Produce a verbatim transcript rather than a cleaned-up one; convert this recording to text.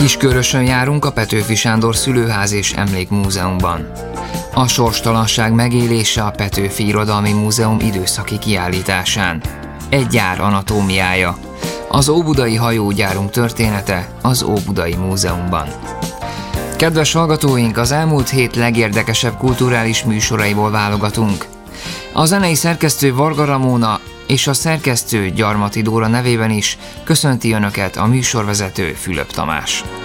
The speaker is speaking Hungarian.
Kiskörösön járunk a Petőfi Sándor Szülőház és Emlékmúzeumban. A sorstalanság megélése a Petőfi Irodalmi Múzeum időszaki kiállításán. Egy gyár anatómiája. Az óbudai hajógyárunk története az Óbudai Múzeumban. Kedves hallgatóink, az elmúlt hét legérdekesebb kulturális műsoraiból válogatunk. A zenei szerkesztő Varga Ramóna és a szerkesztő Gyarmati Dóra nevében is köszönti Önöket a műsorvezető Fülöp Tamás.